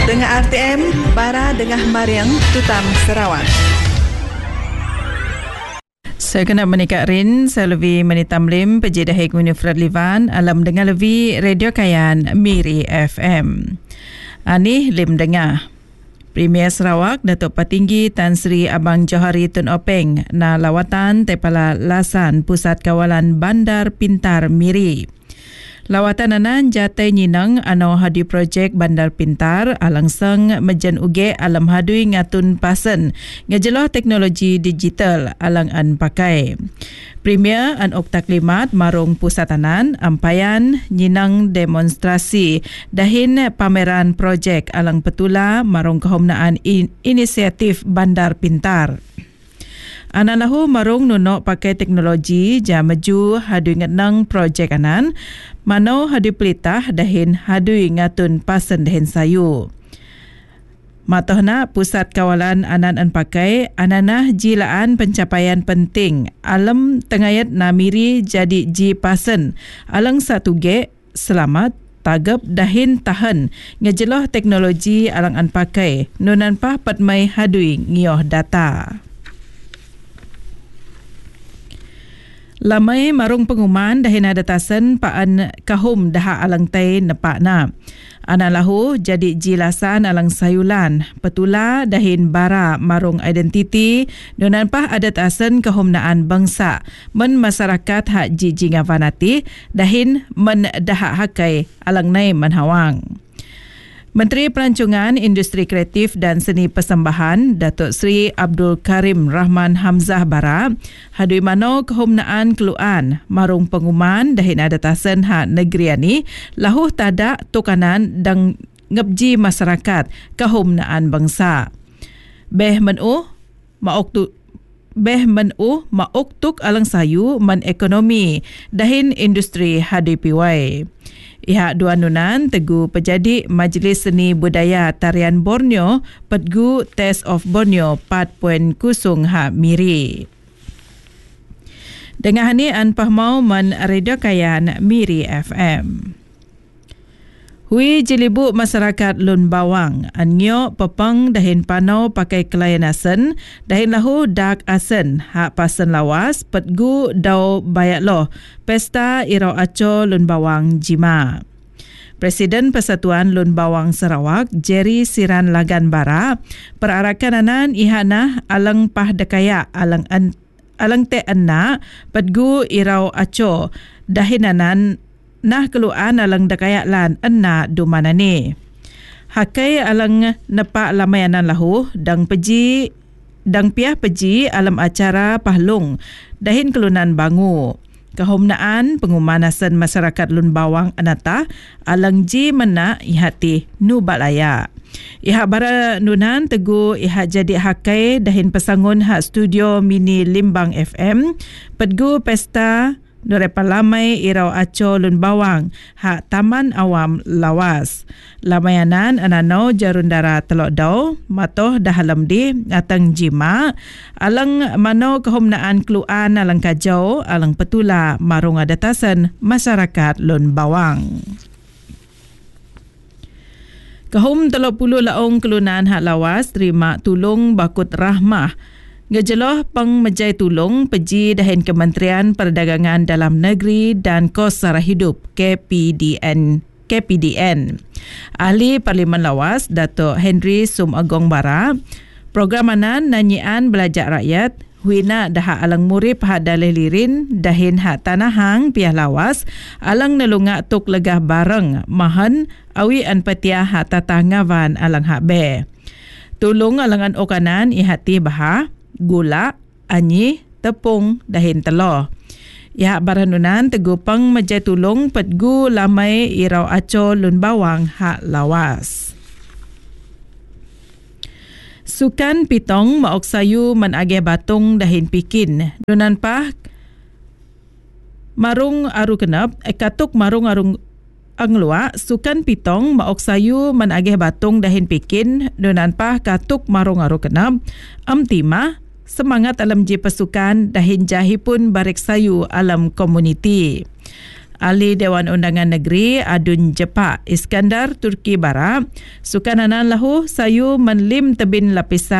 Dengan RTM, Bara Dengah Mariang, Tutam Sarawak. Saya kena menikah Rin, saya lebih menitam lim, pejadah Heguni Fradlivan, alam dengar lebih Radio Kayan Miri FM. Ani lim dengar. Premier Sarawak, Datuk Patinggi Tan Sri Abang Johari Tun Openg na lawatan tepala lasan Pusat Kawalan Bandar Pintar Miri. Lawatan anan jatai nyinang anau hadi projek Bandar Pintar alangsang mejen uge alam hadui ngatun pasen ngejeloh teknologi digital alang an pakai. Premier an oktak limat marung pusatanan ampayan nyinang demonstrasi dahin pameran projek alang petula marung kehomnaan inisiatif Bandar Pintar. Analah marung nunok pakai teknologi jam maju hadui ngatnang projek anan manau hadui pelitah dahin hadui ngatun pasen dahin sayu. Matohna Pusat Kawalan anan an pakai ananah jilaan pencapaian penting alam tengayat namiri jadi ji pasen alang satu ge selamat tagap dahin tahan ngejeloh teknologi alang an pakai nunan pah patmai hadui ngioh data. Lamai marung penguman dahin ada tasen paan kahum daha alang tay nepakna. Analah jadi jilasan alang sayulan. Petula dahin bara marung identiti donan pah ada tasen kahumnaan bangsa. Men masyarakat hak jijinga vanati dahin men daha hakai alang nai menhawang. Menteri Pelancongan, Industri Kreatif dan Seni Persembahan Datuk Seri Abdul Karim Rahman Hamzah Bara hadui mano kehumnaan keluan marung penguman dahin adatasen hak negeri ani lahuh tadak tukanan dan ngebji masyarakat kehumnaan bangsa. Beh menuh mauktuk alang sayu man ekonomi dahin industri hadui piwai. Ihak dua nunan tegu pejadi Majlis Seni Budaya Tarian Borneo Pedgu Test of Borneo 4.0 ha Miri. Dengan ini an pahmau man Radio Kayan Miri FM. Hui jilibu masyarakat Lun Bawang anyo pepang dahin panau pakai kelayan dahin lahu dak asen hak pasen lawas petgu dau bayak loh pesta irau aco Lun Bawang Jima. Presiden Persatuan Lun Bawang Sarawak Jerry Siran Lagan Bara perarakan anan ihana alang pah dekaya alang te anna petgu irau aco dahin anan nah keluan alang dakayak lan enna dumanani. Hakai alang nepak lamayanan lahu dang piah peji alam acara pahlung dahin kelunan bangu. Kehomnaan pengumanasan masyarakat Lun Bawang anata alang ji mena ihati nubalaya. Ihak bara nunan tegu ihak jadi hakai dahin pesangun hak studio mini Limbang FM pedgu pesta Nurepa lamai irau aco Lun Bawang hak Taman Awam Lawas. Lamayanan anano jarundara telok dau matoh dahalam di atang jima alang mano kehomnaan keluan alang kajau alang petula marung adatasan masyarakat Lun Bawang. Kahum 30 laong kelunan hak lawas terima tulung bakut rahmah ngejeloh pengmejai tulung peji dahin Kementerian Perdagangan Dalam Negeri dan Kos Sara Hidup KPDN. Ahli Parlimen Lawas Datuk Henry Sum Agong Bara program anan nanyian belajak rakyat huina daha alang murip hak dalih lirin dahin hak tanahang piah lawas alang nelungak tuk legah bareng mahan awi an petiah hak tatah ngawan alang hak be. Tulung alangan okanan ihati bahah gula, anyi, tepung, dahin telur. Ihak baranunan tegupang majai tulung petgu lamai irau aco Lun Bawang hak lawas. Sukan pitong maok sayu menagih batung dahin pikin. Nunan pah marung aru kenap, katuk marung arung angluak sukan pitong maok sayu menagih batung dahin pikin. Nunan pah katuk marung aru kenap, timah semangat alam ji pasukan dahin jahi pun barik sayu alam komuniti. Ahli Dewan Undangan Negeri Adun Jepak Iskandar Turki Barat sukananan lahu sayu menlim tebin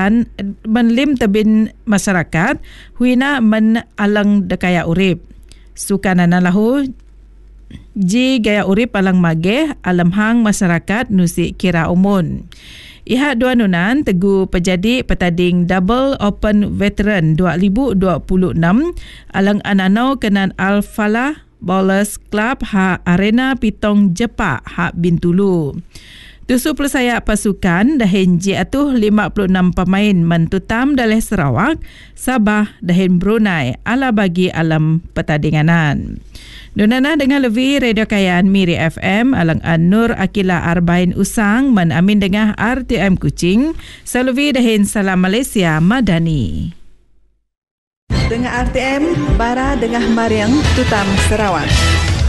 masyarakat huina men alang dekaya urip. Sukananan lahu ji gaya urip alang mageh alam hang masyarakat nusi kira umun. Ihat dua nunan tegu pejadi petading Double Open Veteran 2026 alang anano kenan Al-Falah Bowlers Club ha Arena Pitong Jepak ha Bintulu. Tusu pelsayak pasukan dahin jiatuh 56 pemain mentutam dalih Sarawak, Sabah dahin Brunei ala bagi alam petadinganan. Dunana dengan lebih Radio Kayan Miri FM alang Nur Akila Arbain Usang men amin dengah RTM Kuching selevi dahin Salam Malaysia Madani. Dengan RTM Bara Dengah Mariang Tutam Sarawak.